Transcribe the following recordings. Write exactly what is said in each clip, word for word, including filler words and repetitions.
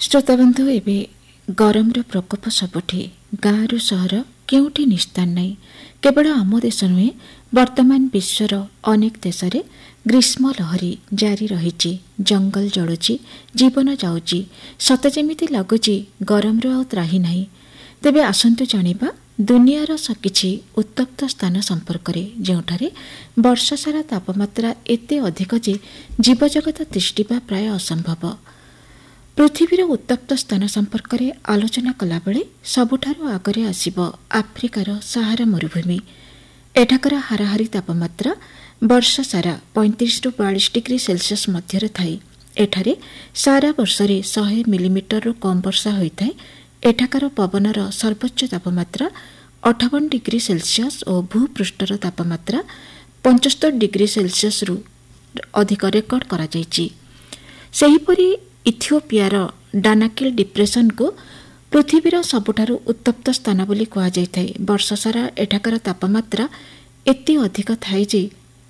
ଶ୍ରୋତାବନ୍ଧୁ, ଏବେ ଗରମର ପ୍ରକୋପ ସବୁଠି, ଗାଁରୁ ସହର କେଉଁଠି ନିସ୍ତାର ନାହିଁ। କେବଳ ଆମ ଦେଶ ନୁହେଁ, ବର୍ତ୍ତମାନ ବିଶ୍ୱର ଅନେକ ଦେଶରେ ଗ୍ରୀଷ୍ମ ଲହରୀ ଜାରି ରହିଛି। ଜଙ୍ଗଲ ଜଳୁଛି, ଜୀବନ ଯାଉଛି, ସତେ ଯେମିତି ଲାଗୁଛି ଗରମରୁ ଆଉ ତ୍ରାହି ନାହିଁ। ତେବେ ଆସନ୍ତୁ ଜାଣିବା ଦୁନିଆର କିଛି ଉତ୍ତପ୍ତ ସ୍ଥାନ ସମ୍ପର୍କରେ, ଯେଉଁଠାରେ ବର୍ଷସାରା ତାପମାତ୍ରା ଏତେ ଅଧିକ ଯେ ଜୀବଜଗତ ତିଷ୍ଠିବା ପ୍ରାୟ ଅସମ୍ଭବ। ପୃଥିବୀର ଉତ୍ତପ୍ତ ସ୍ଥାନ ସମ୍ପର୍କରେ ଆଲୋଚନା କଲାବେଳେ ସବୁଠାରୁ ଆଗରେ ଆସିବ ଆଫ୍ରିକାର ସାହାରା ମରୁଭୂମି। ଏଠାକାର ହାରାହାରି ତାପମାତ୍ରା ବର୍ଷସାରା ପଇଁତିରିଶରୁ ବୟାଳିଶ ଡିଗ୍ରୀ ସେଲସିୟସ୍ ମଧ୍ୟରେ ଥାଏ। ଏଠାରେ ସାରା ବର୍ଷରେ ଶହେ ମିଲିମିଟରରୁ କମ୍ ବର୍ଷା ହୋଇଥାଏ। ଏଠାକାର ପବନର ସର୍ବୋଚ୍ଚ ତାପମାତ୍ରା ଅଠାବନ ଡିଗ୍ରୀ ସେଲସିୟସ୍ ଓ ଭୂପୃଷ୍ଠର ତାପମାତ୍ରା ପଞ୍ଚସ୍ତରୀ ଡିଗ୍ରୀ ସେଲସିୟସ୍ରୁ ଅଧିକ ରେକର୍ଡ କରାଯାଇଛି। ସେହିପରି ଇଥିଓପିଆର ଡାନାକିଲ୍ ଡିପ୍ରେସନକୁ ପୃଥିବୀର ସବୁଠାରୁ ଉତ୍ତପ୍ତ ସ୍ଥାନ ବୋଲି କୁହାଯାଇଥାଏ। ବର୍ଷସାରା ଏଠାକାର ତାପମାତ୍ରା ଏତେ ଅଧିକ ଥାଏ ଯେ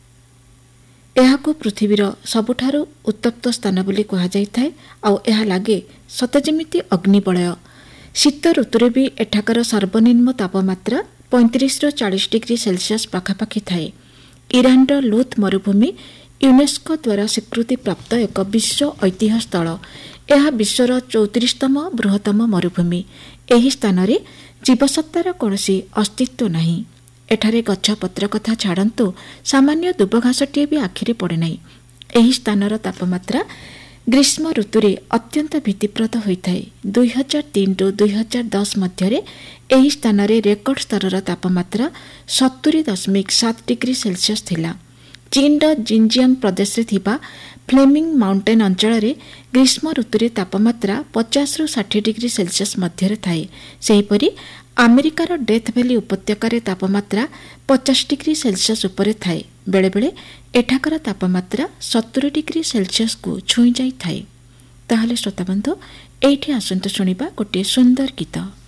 ଏହାକୁ ପୃଥିବୀର ସବୁଠାରୁ ଉତ୍ତପ୍ତ ସ୍ଥାନ ବୋଲି କୁହାଯାଇଥାଏ। ଆଉ ଏହା ଲାଗେ ସତେ ଯେମିତି ଅଗ୍ନିବଳୟ। ଶୀତ ଋତୁରେ ବି ଏଠାକାର ସର୍ବନିମ୍ନ ତାପମାତ୍ରା ପଇଁତିରିଶରୁ ଚାଳିଶ ଡିଗ୍ରୀ ସେଲସିୟସ୍ ପାଖାପାଖି ଥାଏ। ଇରାନର ଲୁଥ୍ ମରୁଭୂମି ୟୁନେସ୍କୋ ଦ୍ୱାରା ସ୍ୱୀକୃତିପ୍ରାପ୍ତ ଏକ ବିଶ୍ୱ ଐତିହ୍ୟ ସ୍ଥଳ। ଏହା ବିଶ୍ୱର ଚଉତିରିଶତମ ବୃହତ୍ତମ ମରୁଭୂମି। ଏହି ସ୍ଥାନରେ ଜୀବସତ୍ତାର କୌଣସି ଅସ୍ତିତ୍ୱ ନାହିଁ। ଏଠାରେ ଗଛପତ୍ର କଥା ଛାଡ଼ନ୍ତୁ, ସାମାନ୍ୟ ଦୁବଘାସଟିଏ ବି ଆଖିରେ ପଡ଼େ ନାହିଁ। ଏହି ସ୍ଥାନର ତାପମାତ୍ରା ଗ୍ରୀଷ୍ମ ଋତୁରେ ଅତ୍ୟନ୍ତ ଭୀତିପ୍ରଦ ହୋଇଥାଏ। ଦୁଇ ହଜାର ତିନିରୁ ଦୁଇ ହଜାର ଦଶ ମଧ୍ୟରେ ଏହି ସ୍ଥାନରେ ରେକର୍ଡ ସ୍ତରର ତାପମାତ୍ରା ସତୁରି ଦଶମିକ ସାତ ଡିଗ୍ରୀ ସେଲସିୟସ୍ ଥିଲା। ଚୀନର ଜିନଜିଆଙ୍ଗ ପ୍ରଦେଶରେ ଥିବା ଫ୍ଲେମିଂ ମାଉଣ୍ଟେନ୍ ଅଞ୍ଚଳରେ ଗ୍ରୀଷ୍ମ ଋତୁରେ ତାପମାତ୍ରା ପଚାଶରୁ ଷାଠିଏ ଡିଗ୍ରୀ ସେଲସିୟସ୍ ମଧ୍ୟରେ ଥାଏ। ସେହିପରି ଆମେରିକାର ଡେଥ୍ ଭ୍ୟାଲି ଉପତ୍ୟକାରେ ତାପମାତ୍ରା ପଚାଶ ଡିଗ୍ରୀ ସେଲସିୟସ୍ ଉପରେ ଥାଏ। ବେଳେବେଳେ ଏଠାକାର ତାପମାତ୍ରା ସତୁରି ଡିଗ୍ରୀ ସେଲସିୟସ୍କୁ ଛୁଇଁ ଯାଇଥାଏ। ତାହେଲେ ଶ୍ରୋତାବନ୍ଧୁ, ଏଇଠି ଆସନ୍ତୁ ଶୁଣିବା ଗୋଟିଏ ସୁନ୍ଦର ଗୀତ।